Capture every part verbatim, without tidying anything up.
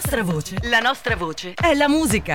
nostra voce, la nostra voce è la musica.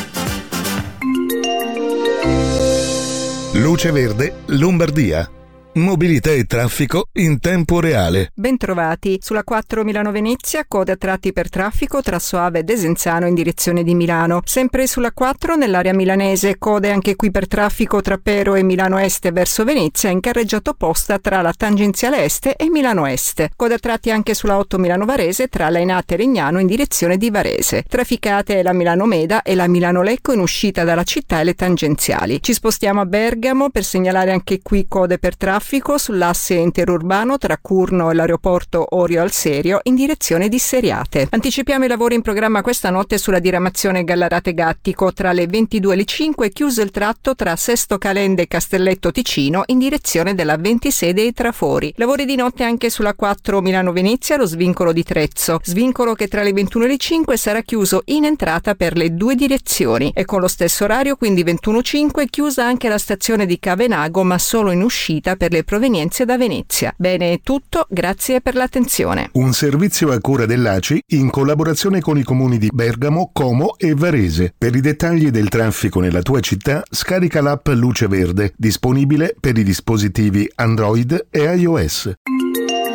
Luce Verde, Lombardia. Mobilità e traffico in tempo reale. Bentrovati. Sulla quattro Milano-Venezia, code a tratti per traffico tra Soave e Desenzano in direzione di Milano. Sempre sulla quattro nell'area milanese, code anche qui per traffico tra Pero e Milano Est verso Venezia in carreggiata opposta tra la tangenziale Est e Milano Est. Code a tratti anche sulla otto Milano-Varese tra Lainate e Regnano in direzione di Varese. Trafficate la Milano-Meda e la Milano-Lecco in uscita dalla città e le tangenziali. Ci spostiamo a Bergamo per segnalare anche qui code per traffico sull'asse interurbano tra Curno e l'aeroporto Orio al Serio in direzione di Seriate. Anticipiamo i lavori in programma questa notte sulla diramazione Gallarate-Gattico. Tra le ventidue e le cinque chiuso il tratto tra Sesto Calende e Castelletto Ticino in direzione della ventisei dei Trafori. Lavori di notte anche sulla quattro Milano-Venezia, lo svincolo di Trezzo. Svincolo che tra le ventuno e le cinque sarà chiuso in entrata per le due direzioni. E con lo stesso orario, quindi ventuno e cinque, chiusa anche la stazione di Cavenago, ma solo in uscita per le provenienze da Venezia. Bene, è tutto, grazie per l'attenzione. Un servizio a cura dell'A C I in collaborazione con i comuni di Bergamo, Como e Varese. Per i dettagli del traffico nella tua città, scarica l'app Luce Verde, disponibile per i dispositivi Android e iOS.